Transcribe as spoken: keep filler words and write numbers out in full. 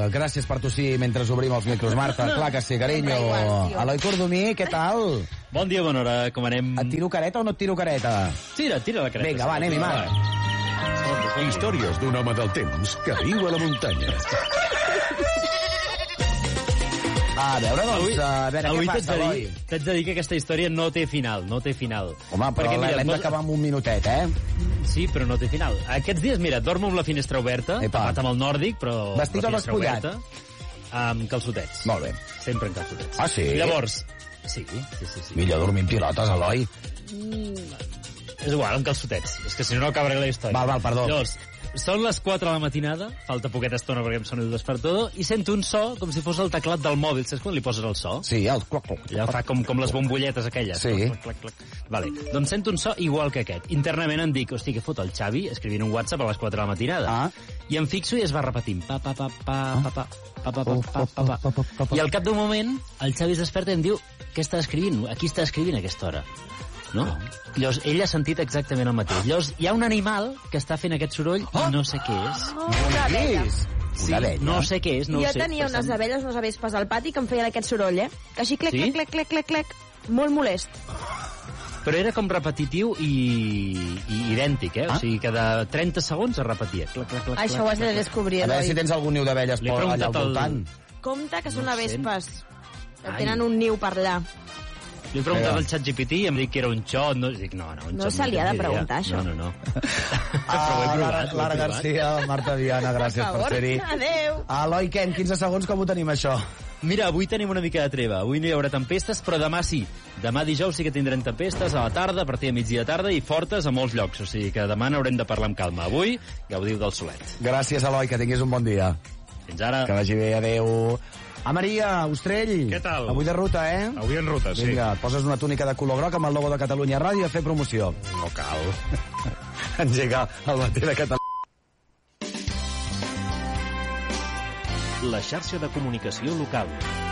gràcies per tossir mentre obrim els micros, Marta. Clar que sí, carinyo. Eloi Cordomí, què tal? Bon dia, bona hora, com anem? Et tiro careta o no et tiro careta? Tira, tira la careta. Vinga, va, anem-hi, Marc. Històries d'un home del temps que viu a la muntanya. A veure, doncs, avui, a veure avui què passa, Eloi. T'haig de dir que aquesta història no té final, no té final. Home, però l'hem pos... d'acabar amb un minutet, eh? Sí, però no té final. Aquests dies, mira, dormo amb la finestra oberta, Epa. tapat amb el nòrdic, però... Vestit o despullat? Amb calçotets. Molt bé. Sempre en calçotets. Ah, sí? Llavors, sí, sí, sí. sí. Millor dormir en pilotes, Eloi. Mm, és igual, en calçotets. És que si no, no acabaré la història. Val, val, perdó. Llavors, són les quatre de la matinada, falta poqueta estona perquè em soni el despertador, i sento un so com si fos el teclat del mòbil. Saps quan li poses el so? Sí, el cloc, cloc. Ja fa com, com les bombolletes aquelles. Sí. Clac, clac, clac. Vale. Doncs sento un so igual que aquest. Internament em dic, hosti, què fot el Xavi escrivint un WhatsApp a les quatre de la matinada? Ah. I em fixo i es va repetint. Pa, pa, pa, pa, pa, pa, pa, pa, pa, pa, pa, pa. I al cap d'un moment, el Xavi es desperta i em diu, què està escrivint? Aquí està escrivint a aquesta hora. No? Llavors, ell ha sentit exactament el mateix. Llavors, hi ha un animal que està fent aquest soroll i no sé què és. Oh, una abella. Sí, una abella? no sé què és, no jo ho sé. tenia unes abelles, unes avespes al pati que em feien aquest soroll, eh? Que així clec, Sí? clec, clec, clec, clec, molt molest. Però era com repetitiu i, i idèntic, eh? Ah? O sigui, cada trenta segons es repetia. Clac, clac, clac, Això ho has de descobrir, A veure si Eloi. tens algun niu d'abelles Li he por allà al preguntat al- voltant. Compte que són No sé. avespes. Que Ai. tenen un niu per allà. Li he preguntat Vinga. al ChatGPT i em dic que era un xot. No, dic, no, no, un No xot se li ha tens de idea. preguntar, això. No, no, no. Ah, Però ho he provat, Lara, ho he Lara provat. Garcia, Marta Diana, gràcies Per per favor, ser-hi. adéu. Eloi, què, en quinze segons com ho tenim, això? Mira, avui tenim una mica de treva. Avui no hi haurà tempestes, però demà sí. Demà dijous sí que tindrem tempestes a la tarda, a partir de migdia tarda, i fortes a molts llocs. O sigui que demà n'haurem de parlar amb calma. Avui gaudiu del solet. Gràcies, Eloi, que tinguis un bon dia. Fins ara. Que vagi bé, adeu. A Maria, Ostrell. Què tal? Avui de ruta, eh? Avui en ruta, sí. Vinga, poses una túnica de color groc amb el logo de Catalunya Ràdio a fer promoció. No cal. Engega el matí de Catalunya. La xarxa de comunicació local.